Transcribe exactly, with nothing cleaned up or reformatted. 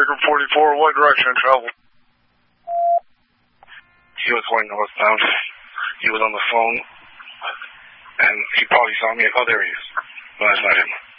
Record forty-four, what direction of travel? He was going northbound. He was on the phone, and he probably saw me. Oh, there he is. No, that's not him.